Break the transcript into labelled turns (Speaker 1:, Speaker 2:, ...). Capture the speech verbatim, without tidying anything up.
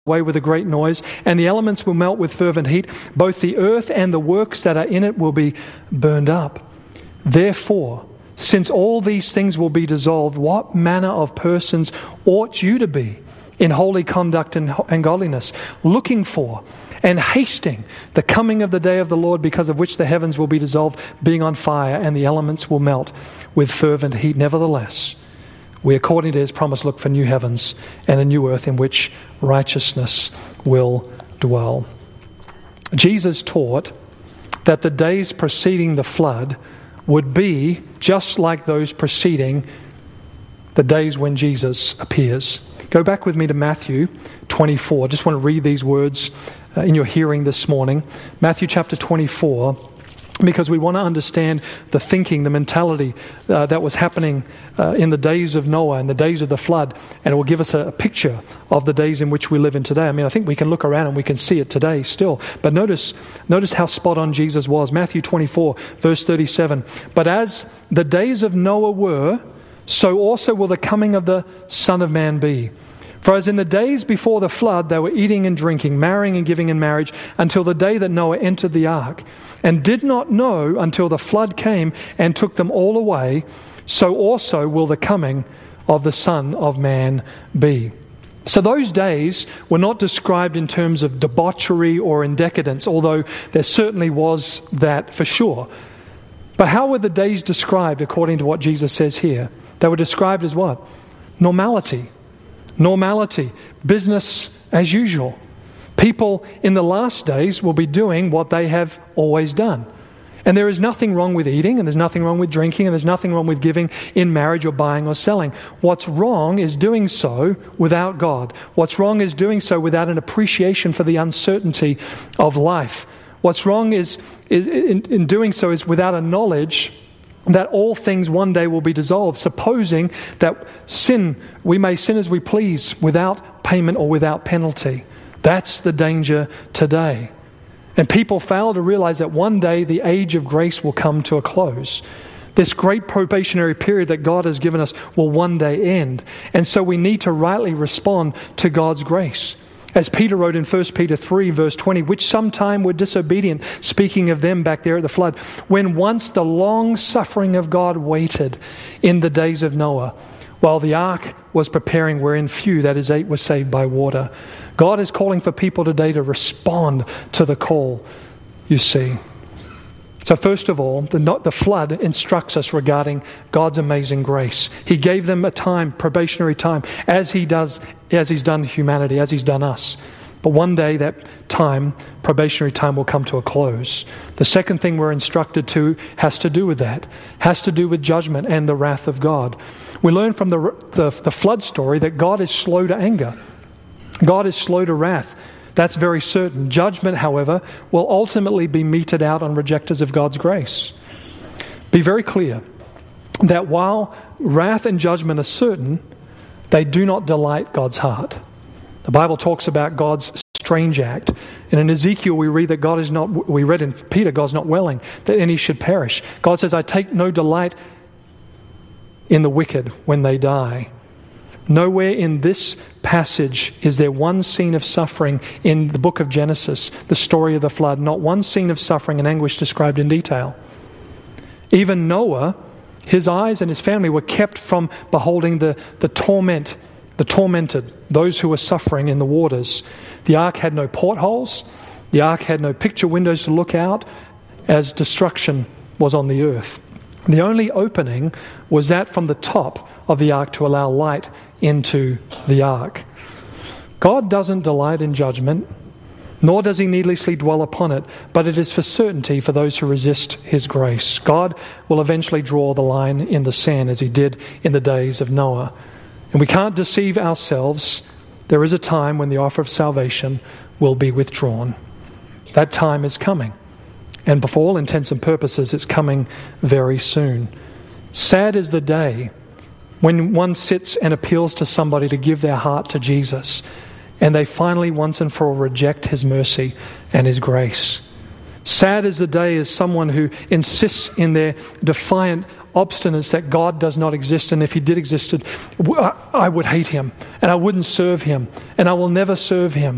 Speaker 1: away with a great noise, and the elements will melt with fervent heat. Both the earth and the works that are in it will be burned up. Therefore, since all these things will be dissolved, what manner of persons ought you to be in holy conduct and, and godliness, looking for and hasting the coming of the day of the Lord, because of which the heavens will be dissolved, being on fire, and the elements will melt with fervent heat. Nevertheless, we, according to his promise, look for new heavens and a new earth in which righteousness will dwell. Jesus taught that the days preceding the flood would be just like those preceding the days when Jesus appears. Go back with me to Matthew twenty-four. I just want to read these words uh, in your hearing this morning. Matthew chapter twenty-four, because we want to understand the thinking, the mentality uh, that was happening uh, in the days of Noah and the days of the flood, and it will give us a, a picture of the days in which we live in today. I mean, I think we can look around and we can see it today still. But notice, notice how spot on Jesus was. Matthew twenty-four, verse thirty-seven. But as the days of Noah were, so also will the coming of the Son of Man be. For as in the days before the flood, they were eating and drinking, marrying and giving in marriage, until the day that Noah entered the ark, and did not know until the flood came and took them all away, so also will the coming of the Son of Man be. So those days were not described in terms of debauchery or in decadence, although there certainly was that for sure. But how were the days described according to what Jesus says here? They were described as what? Normality. Normality. Business as usual. People in the last days will be doing what they have always done. And there is nothing wrong with eating, and there's nothing wrong with drinking, and there's nothing wrong with giving in marriage or buying or selling. What's wrong is doing so without God. What's wrong is doing so without an appreciation for the uncertainty of life. What's wrong is, is in, in doing so is without a knowledge that all things one day will be dissolved, supposing that sin, we may sin as we please without payment or without penalty. That's the danger today. And people fail to realize that one day the age of grace will come to a close. This great probationary period that God has given us will one day end. And so we need to rightly respond to God's grace. As Peter wrote in First Peter three, verse twenty, which sometime were disobedient, speaking of them back there at the flood, when once the long suffering of God waited in the days of Noah, while the ark was preparing, wherein few, that is eight, were saved by water. God is calling for people today to respond to the call, you see. So first of all, the, the flood instructs us regarding God's amazing grace. He gave them a time, probationary time, as He does, as He's done humanity, as He's done us. But one day that time, probationary time, will come to a close. The second thing we're instructed to has to do with that, has to do with judgment and the wrath of God. We learn from the, the, the flood story that God is slow to anger. God is slow to wrath. That's very certain. Judgment, however, will ultimately be meted out on rejectors of God's grace. Be very clear that while wrath and judgment are certain, they do not delight God's heart. The Bible talks about God's strange act. And in Ezekiel we read that God is not, we read in Peter, God's not willing that any should perish. God says, I take no delight in the wicked when they die. Nowhere in this passage is there one scene of suffering in the book of Genesis, the story of the flood. Not one scene of suffering and anguish described in detail. Even Noah, his eyes and his family were kept from beholding the, the torment, the tormented, those who were suffering in the waters. The ark had no portholes. The ark had no picture windows to look out as destruction was on the earth. The only opening was that from the top of the ark to allow light into the ark. God doesn't delight in judgment, nor does He needlessly dwell upon it, but it is for certainty for those who resist His grace. God will eventually draw the line in the sand as He did in the days of Noah. And we can't deceive ourselves. There is a time when the offer of salvation will be withdrawn. That time is coming. And for all intents and purposes, it's coming very soon. Sad is the day when one sits and appeals to somebody to give their heart to Jesus, and they finally once and for all reject His mercy and His grace. Sad is the day as someone who insists in their defiant obstinance that God does not exist, and if He did exist, I would hate Him, and I wouldn't serve Him, and I will never serve Him.